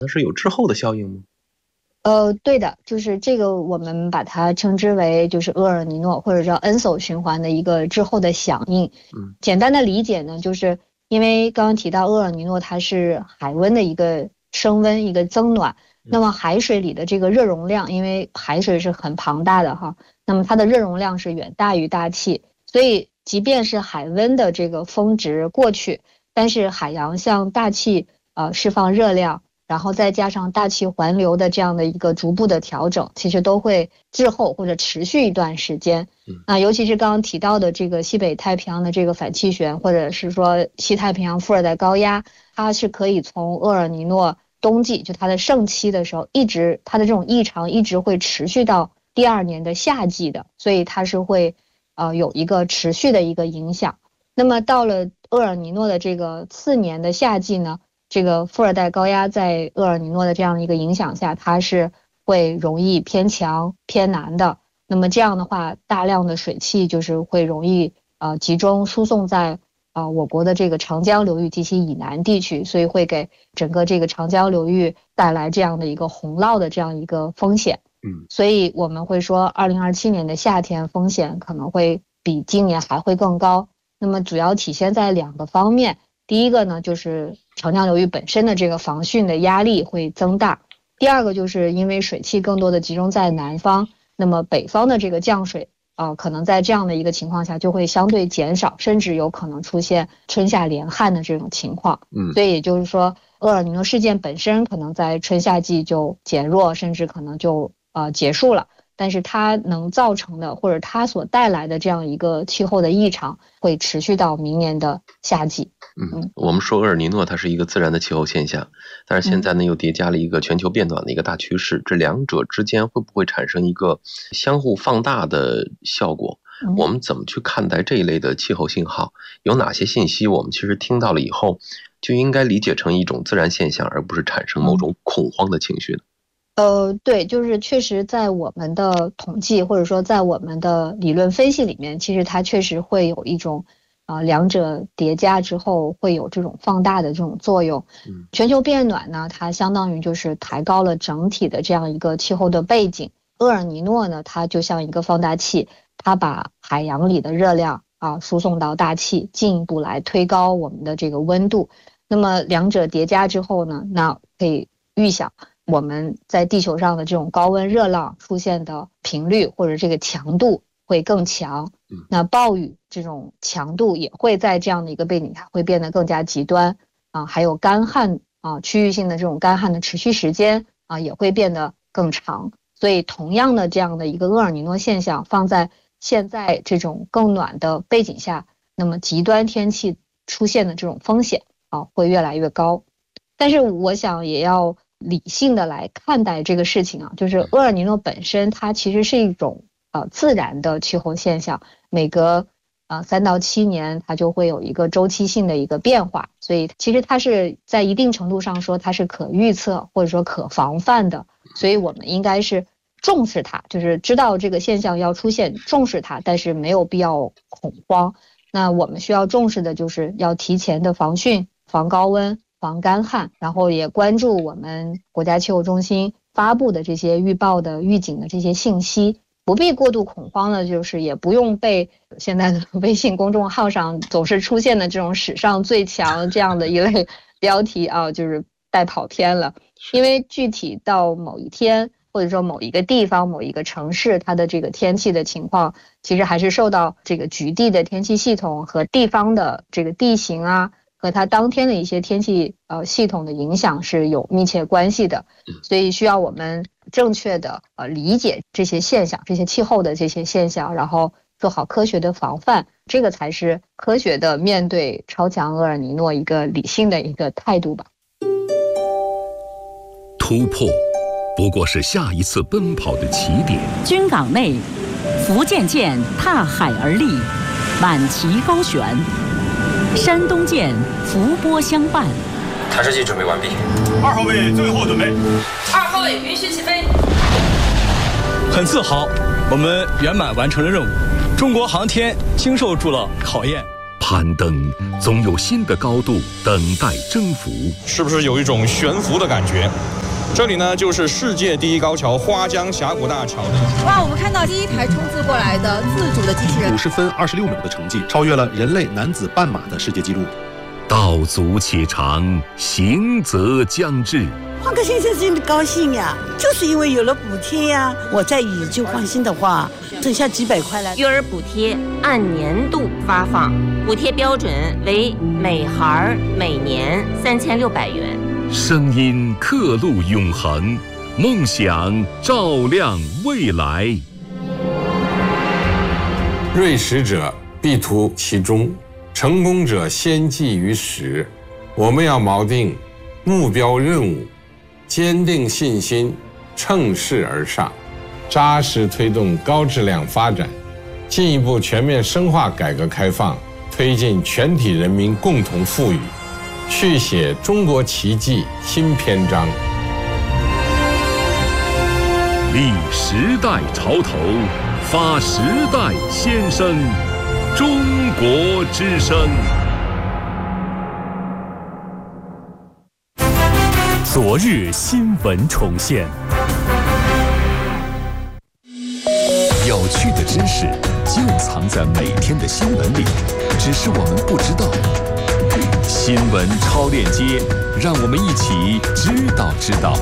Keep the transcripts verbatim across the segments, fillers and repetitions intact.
那是有滞后的效应吗？ 呃，对的，就是这个我们把它称之为就是厄尔尼诺或者叫恩索循环的一个滞后的响应。 嗯， 简单的理解呢，就是因为刚刚提到厄尔尼诺它是海温的一个升温一个增暖，那么海水里的这个热容量，因为海水是很庞大的哈，那么它的热容量是远大于大气，所以即便是海温的这个峰值过去，但是海洋向大气呃释放热量，然后再加上大气环流的这样的一个逐步的调整，其实都会滞后或者持续一段时间。那尤其是刚刚提到的这个西北太平洋的这个反气旋，或者是说西太平洋副热带高压，它是可以从厄尔尼诺冬季就它的盛期的时候，一直它的这种异常一直会持续到第二年的夏季的，所以它是会呃有一个持续的一个影响。那么到了厄尔尼诺的这个次年的夏季呢，这个副热带高压在厄尔尼诺的这样一个影响下，它是会容易偏强偏南的。那么这样的话，大量的水汽就是会容易呃集中输送在呃我国的这个长江流域及其以南地区，所以会给整个这个长江流域带来这样的一个洪涝的这样一个风险。 嗯， 所以我们会说，二零二七年的夏天风险可能会比今年还会更高。那么主要体现在两个方面，第一个呢，就是长江流域本身的这个防汛的压力会增大；第二个就是因为水汽更多的集中在南方，那么北方的这个降水啊、呃，可能在这样的一个情况下就会相对减少，甚至有可能出现春夏连旱的这种情况。 嗯， 所以也就是说，厄尔尼诺事件本身可能在春夏季就减弱，甚至可能就呃结束了。但是它能造成的或者它所带来的这样一个气候的异常会持续到明年的夏季。 嗯，我们说厄尔尼诺它是一个自然的气候现象，但是现在呢又叠加了一个全球变暖的一个大趋势，这两者之间会不会产生一个相互放大的效果？我们怎么去看待这一类的气候信号？有哪些信息我们其实听到了以后就应该理解成一种自然现象，而不是产生某种恐慌的情绪呢？ 呃，对，就是确实在我们的统计或者说在我们的理论分析里面，其实它确实会有一种啊、呃、两者叠加之后会有这种放大的这种作用。嗯，全球变暖呢，它相当于就是抬高了整体的这样一个气候的背景。厄尔尼诺呢，它就像一个放大器，它把海洋里的热量啊输送到大气，进一步来推高我们的这个温度。那么两者叠加之后呢，那可以预想我们在地球上的这种高温热浪出现的频率或者这个强度会更强，那暴雨这种强度也会在这样的一个背景下会变得更加极端啊，还有干旱啊，区域性的这种干旱的持续时间啊也会变得更长。所以同样的这样的一个厄尔尼诺现象放在现在这种更暖的背景下，那么极端天气出现的这种风险啊会越来越高。但是我想也要理性的来看待这个事情啊，就是厄尔尼诺本身它其实是一种呃自然的气候现象，每隔呃三到七年它就会有一个周期性的一个变化，所以其实它是在一定程度上说它是可预测或者说可防范的，所以我们应该是重视它，就是知道这个现象要出现，重视它，但是没有必要恐慌。那我们需要重视的就是要提前的防汛、防高温、防干旱，然后也关注我们国家气候中心发布的这些预报的预警的这些信息，不必过度恐慌的，就是也不用被现在的微信公众号上总是出现的这种史上最强这样的一类标题啊，就是带跑偏了。因为具体到某一天或者说某一个地方某一个城市，它的这个天气的情况其实还是受到这个局地的天气系统和地方的这个地形啊和它当天的一些天气呃系统的影响是有密切关系的，所以需要我们正确的呃理解这些现象，这些气候的这些现象，然后做好科学的防范，这个才是科学的面对超强厄尔尼诺一个理性的一个态度吧。 突破不过是下一次奔跑的起点。 军港内，福建舰踏海而立，满旗高悬。山东舰伏波相伴。 弹射器准备完毕。 二号位最后准备。 二号位允许起飞。 很自豪，我们圆满完成了任务。中国航天经受住了考验。 攀登，总有新的高度等待征服。 是不是有一种悬浮的感觉？这里呢，就是世界第一高桥花江峡谷大桥。 哇，我们看到第一台冲刺过来的自主的机器人， 五十分二十六秒的成绩，超越了人类男子半马的世界纪录。 道阻且长，行则将至。 换个先生真的高兴呀，就是因为有了补贴呀。我再以旧换新的话，剩下几百块了。 育儿补贴按年度发放，补贴标准为每孩每年三千六百元。 声音刻录永恒，梦想照亮未来。 锐实者必图其中，成功者先计于始。我们要锚定目标任务，坚定信心，乘势而上，扎实推动高质量发展，进一步全面深化改革开放，推进全体人民共同富裕，续写中国奇迹新篇章。 立时代潮头，发时代先声，中国之声。 昨日新闻重现，有趣的知识就藏在每天的新闻里，只是我们不知道。新闻超链接，让我们一起知道知道。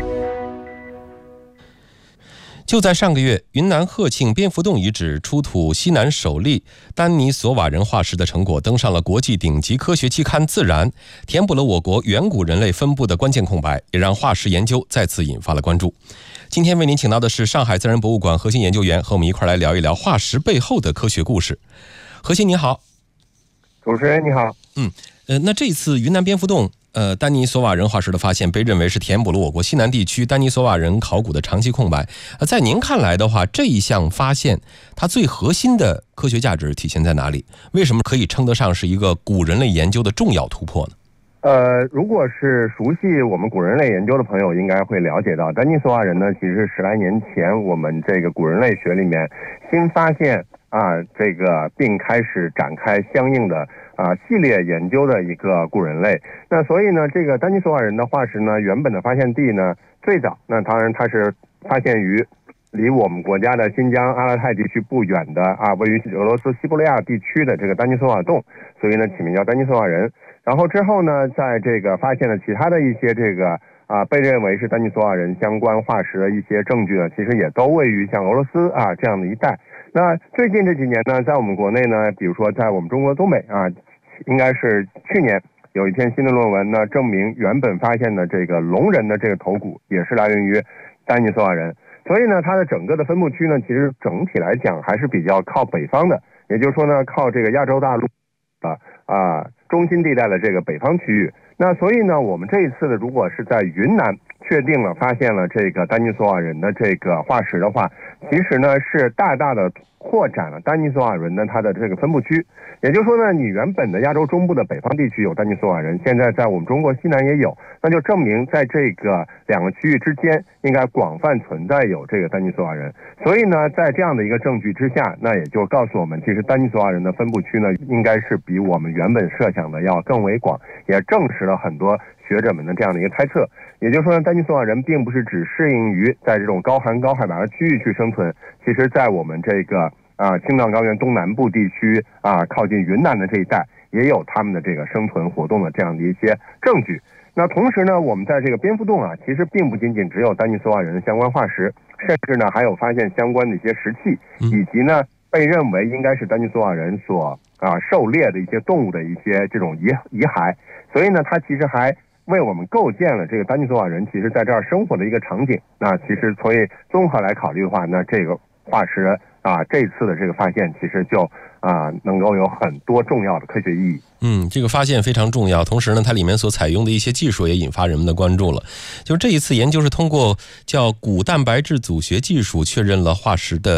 就在上个月，云南鹤庆蝙蝠洞遗址出土西南首例丹尼索瓦人化石的成果登上了国际顶级科学期刊《自然》，填补了我国远古人类分布的关键空白，也让化石研究再次引发了关注。今天为您请到的是上海自然博物馆核心研究员，和我们一块来聊一聊化石背后的科学故事。核心你好。 主持人你好。 嗯，呃，那这次云南蝙蝠洞呃，丹尼索瓦人化石的发现被认为是填补了我国西南地区丹尼索瓦人考古的长期空白。呃，在您看来的话，这一项发现它最核心的科学价值体现在哪里？为什么可以称得上是一个古人类研究的重要突破呢？ 呃，如果是熟悉我们古人类研究的朋友，应该会了解到，丹尼索瓦人呢，其实十来年前我们这个古人类学里面新发现啊，这个并开始展开相应的啊系列研究的一个古人类。那所以呢，这个丹尼索瓦人的化石呢，原本的发现地呢，最早那当然它是发现于离我们国家的新疆阿勒泰地区不远的啊，位于俄罗斯西伯利亚地区的这个丹尼索瓦洞，所以呢起名叫丹尼索瓦人。然后之后呢，在这个发现了其他的一些这个啊被认为是丹尼索瓦人相关化石的一些证据呢，其实也都位于像俄罗斯啊这样的一带。那最近这几年呢，在我们国内呢，比如说在我们中国东北啊，应该是去年有一篇新的论文呢，证明原本发现的这个龙人的这个头骨也是来源于丹尼索瓦人。所以呢，它的整个的分布区呢，其实整体来讲还是比较靠北方的，也就是说呢，靠这个亚洲大陆啊啊中心地带的这个北方区域。那所以呢，我们这一次的如果是在云南确定了发现了这个丹尼索瓦人的这个化石的话，其实呢是大大的扩展了丹尼索瓦人的它的这个分布区。也就是说呢，你原本的亚洲中部的北方地区有丹尼索瓦人，现在在我们中国西南也有，那就证明在这个两个区域之间应该广泛存在有这个丹尼索瓦人。所以呢，在这样的一个证据之下，那也就告诉我们，其实丹尼索瓦人的分布区呢，应该是比我们原本设想的要更为广，也证实了很多学者们的这样的一个猜测。也就是说呢，丹尼索瓦人并不是只适应于在这种高寒高海拔的区域去生存，其实在我们这个啊，青藏高原东南部地区啊，靠近云南的这一带，也有他们的这个生存活动的这样的一些证据。那同时呢，我们在这个蝙蝠洞啊，其实并不仅仅只有丹尼索瓦人的相关化石，甚至呢还有发现相关的一些石器，以及呢被认为应该是丹尼索瓦人所啊狩猎的一些动物的一些这种遗遗骸。所以呢，它其实还为我们构建了这个丹尼索瓦人其实在这儿生活的一个场景。那其实所以综合来考虑的话，那这个化石啊，这次的这个发现其实就啊能够有很多重要的科学意义。 嗯，这个发现非常重要，同时呢，它里面所采用的一些技术也引发人们的关注了。就是这一次研究是通过叫骨蛋白质组学技术确认了化石的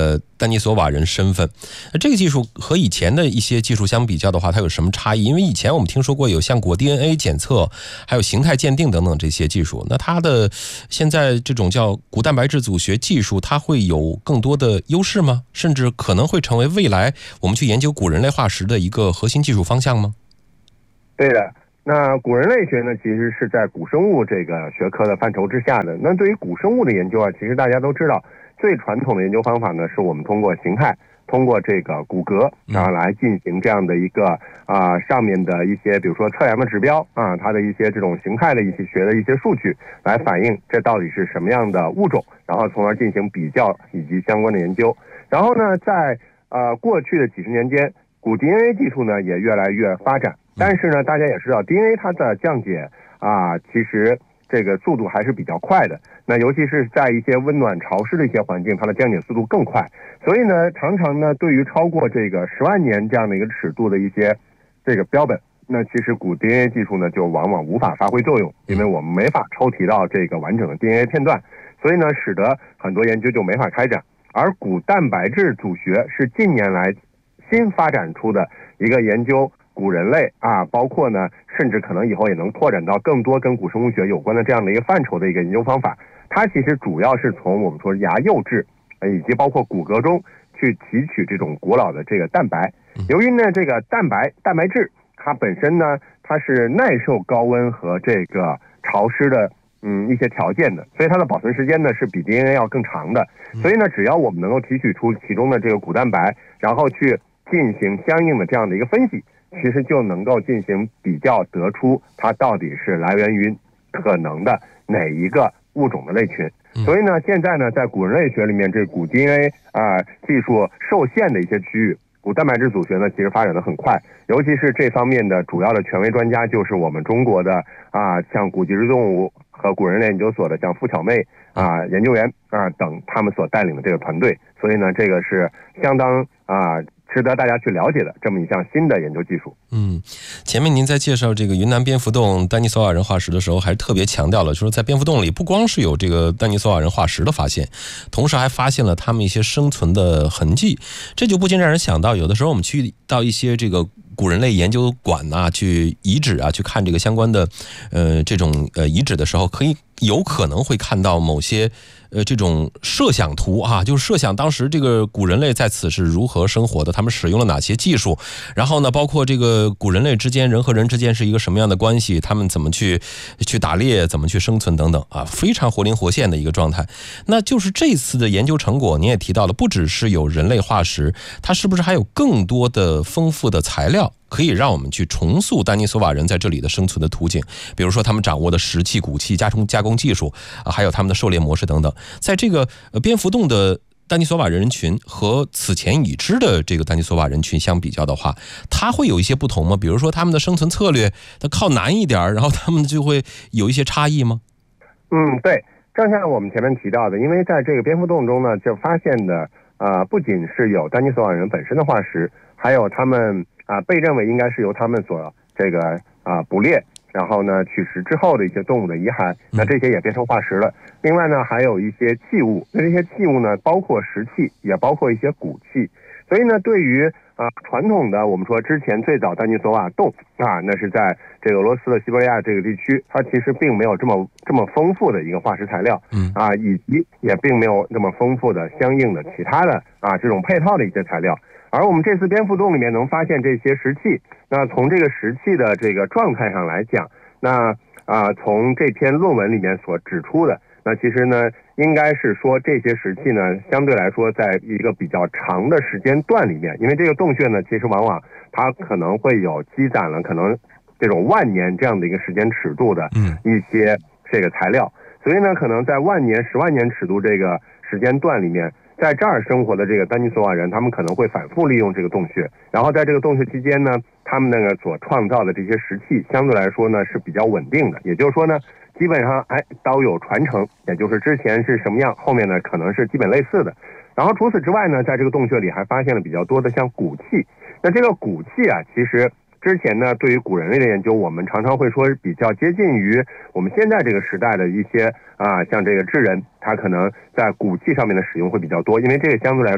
丹尼索瓦人身份。这个技术和以前的一些技术相比较的话，它有什么差异？因为以前我们听说过有像果 D N A 检测，还有形态鉴定等等这些技术。那它的现在这种叫骨蛋白质组学技术，它会有更多的优势吗？甚至可能会成为未来我们去研究古人类化石的一个核心技术方向吗？ 对的。那古人类学呢，其实是在古生物这个学科的范畴之下的。那对于古生物的研究啊，其实大家都知道，最传统的研究方法呢，是我们通过形态，通过这个骨骼，然后来进行这样的一个啊、呃、上面的一些，比如说测量的指标啊，它的一些这种形态的一些学的一些数据，来反映这到底是什么样的物种，然后从而进行比较以及相关的研究。然后呢，在呃过去的几十年间，古 D N A 技术呢也越来越发展。但是呢，大家也知道 D N A 它的降解啊，其实这个速度还是比较快的。那尤其是在一些温暖潮湿的一些环境，它的降解速度更快。所以呢，常常呢，对于超过这个十万年这样的一个尺度的一些这个标本，那其实古 D N A 技术呢就往往无法发挥作用，因为我们没法抽提到这个完整的 D N A 片段，所以呢，使得很多研究就没法开展。而古蛋白质组学是近年来新发展出的一个研究古人类啊，包括呢，甚至可能以后也能拓展到更多跟古生物学有关的这样的一个范畴的一个研究方法。它其实主要是从我们说牙釉质，以及包括骨骼中去提取这种古老的这个蛋白。由于呢，这个蛋白蛋白质它本身呢，它是耐受高温和这个潮湿的嗯一些条件的，所以它的保存时间呢是比 D N A 要更长的。所以呢，只要我们能够提取出其中的这个古蛋白，然后去进行相应的这样的一个分析，其实就能够进行比较，得出它到底是来源于可能的哪一个物种的类群。所以呢，现在呢，在古人类学里面，这古 D N A 啊、呃、技术受限的一些区域，古蛋白质组学呢，其实发展的很快，尤其是这方面的主要的权威专家就是我们中国的啊、呃，像古脊椎动物和古人类研究所的像付巧妹啊、呃、研究员啊、呃、等他们所带领的这个团队。所以呢，这个是相当啊。呃值得大家去了解的这么一项新的研究技术。 嗯，前面您在介绍这个云南蝙蝠洞丹尼索瓦人化石的时候，还特别强调了，就是在蝙蝠洞里不光是有这个丹尼索瓦人化石的发现，同时还发现了他们一些生存的痕迹。这就不禁让人想到，有的时候我们去到一些这个古人类研究馆啊，去遗址啊，去看这个相关的呃这种呃遗址的时候，可以有可能会看到某些呃这种设想图啊，就是设想当时这个古人类在此是如何生活的，他们使用了哪些技术，然后呢，包括这个古人类之间，人和人之间是一个什么样的关系，他们怎么去去打猎，怎么去生存等等啊，非常活灵活现的一个状态。那就是这次的研究成果，您也提到了，不只是有人类化石，它是不是还有更多的丰富的材料？可以让我们去重塑丹尼索瓦人在这里的生存的途径，比如说他们掌握的石器、骨器、加工加工技术啊，还有他们的狩猎模式等等。在这个呃蝙蝠洞的丹尼索瓦人群和此前已知的这个丹尼索瓦人群相比较的话，它会有一些不同吗？比如说他们的生存策略，它靠南一点，然后他们就会有一些差异吗？ 嗯，对，正像我们前面提到的，因为在这个蝙蝠洞中呢，就发现的呃不仅是有丹尼索瓦人本身的化石，还有他们。啊，被认为应该是由他们所这个啊捕猎，然后呢取食之后的一些动物的遗骸，那这些也变成化石了。另外呢，还有一些器物，那这些器物呢，包括石器，也包括一些骨器。所以呢，对于啊传统的我们说之前最早丹尼索瓦洞啊，那是在这个俄罗斯的西伯利亚这个地区，它其实并没有这么这么丰富的一个化石材料，嗯啊，以及也并没有那么丰富的相应的其他的啊这种配套的一些材料。而我们这次蝙蝠洞里面能发现这些石器，那从这个石器的这个状态上来讲，那啊、呃、从这篇论文里面所指出的，那其实呢应该是说这些石器呢相对来说在一个比较长的时间段里面，因为这个洞穴呢其实往往它可能会有积攒了可能这种万年这样的一个时间尺度的一些这个材料，所以呢可能在万年十万年尺度这个时间段里面，在这儿生活的这个丹尼索瓦人，他们可能会反复利用这个洞穴，然后在这个洞穴期间呢，他们那个所创造的这些石器相对来说呢是比较稳定的，也就是说呢，基本上哎都有传承，也就是之前是什么样，后面呢可能是基本类似的。然后除此之外呢，在这个洞穴里还发现了比较多的像骨器。那这个骨器啊，其实之前呢，对于古人类的研究，我们常常会说比较接近于我们现在这个时代的一些啊，像这个智人，他可能在骨器上面的使用会比较多，因为这个相对来说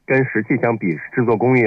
跟石器相比，制作工艺